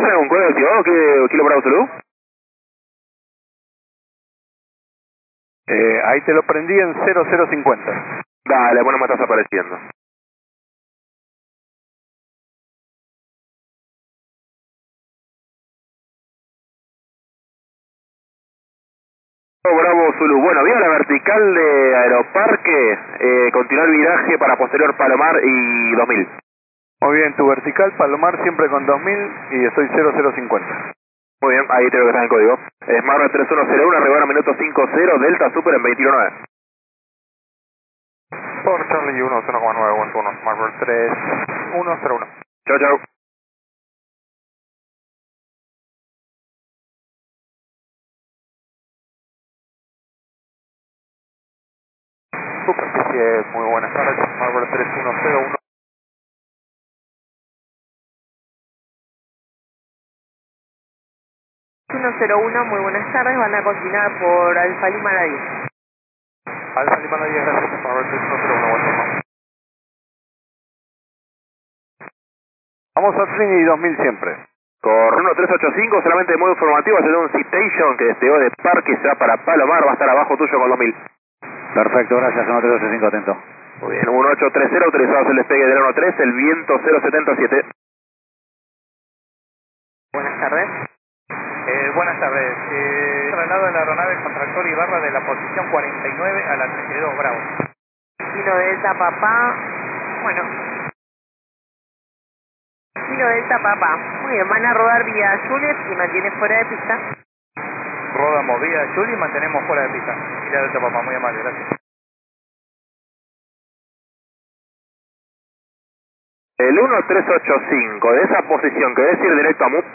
¿Un código activado? ¿Qué Kilo Bravo Zulu? Ahí te lo prendí en 0050. Dale, bueno, me estás apareciendo. Bravo Zulu. Bueno, vía la vertical de Aeroparque, continuar viraje para posterior Palomar y 2000. Muy bien, tu vertical, Palomar siempre con 2000 y estoy 0050. Muy bien, ahí tengo que estar el código. Smart 3101, arribar a minuto 50, Delta Super en 219. Por Charlie 1,911, Smart 3101. Chau, chau. Superficie, muy buenas tardes, Smart 3101. 101, muy buenas tardes, van a continuar por Alfa Lima la 10. Alfa Lima 10, gracias, Smart 3101, buen turno. Vamos a Trini 2000 siempre. Con 1385, solamente de modo informativo, hacer un citation que despegó de Parque, se va para Palomar, va a estar abajo tuyo con 2000. Perfecto, gracias, 1385, atento. Muy bien, 1830, autorizados el despegue del 13, el viento 077. Buenas tardes. Buenas tardes, traslado de la aeronave con tractor y barra de la posición 49 a la 32 Bravo. Kilo Delta Papá, bueno. Kilo Delta Papá, muy bien, van a rodar vía Juliet y mantiene fuera de pista. Rodamos vía Juli y mantenemos fuera de pista. Mira Delta Papá, muy amable, gracias. El 1385, de esa posición que debe ir directo a MUP,